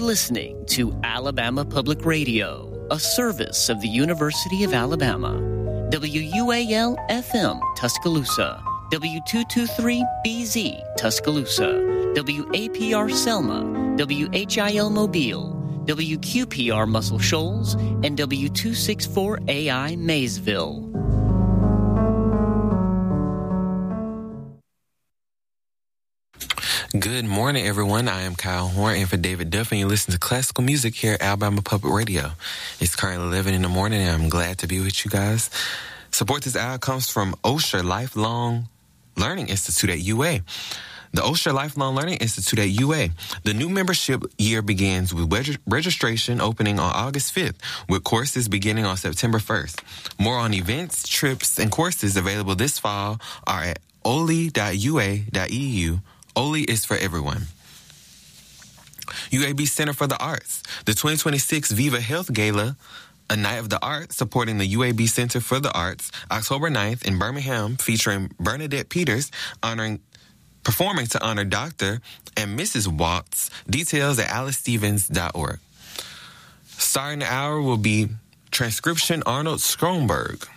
listening to Alabama Public Radio, a service of the University of Alabama. WUAL-FM, Tuscaloosa. W223BZ, Tuscaloosa. WAPR Selma. WHIL Mobile. WQPR Muscle Shoals. And W264AI Maysville. Good morning, everyone. I am Kyle Horn, and for David Duff, and you listen to classical music here at Alabama Public Radio. It's currently 11 in the morning, and I'm glad to be with you guys. Support this hour comes from Osher Lifelong Learning Institute at UA. The Osher Lifelong Learning Institute at UA. The new membership year begins with registration opening on August 5th, with courses beginning on September 1st. More on events, trips, and courses available this fall are at oli.ua.edu. OLI is for everyone. UAB Center for the Arts. The 2026 Viva Health Gala, a night of the arts supporting the UAB Center for the Arts, October 9th in Birmingham, featuring Bernadette Peters performing to honor Dr. and Mrs. Watts. Details at alicestevens.org. Starting the hour will be Transcription Arnold Stromberg.